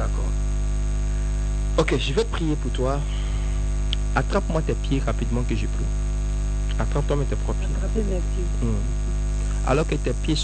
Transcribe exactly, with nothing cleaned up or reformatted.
D'accord. Ok, je vais prier pour toi. Attrape-moi tes pieds rapidement que je prie. Attrape-toi tes propres pieds. Attrapez mes pieds. Hmm. Alors que tes pieds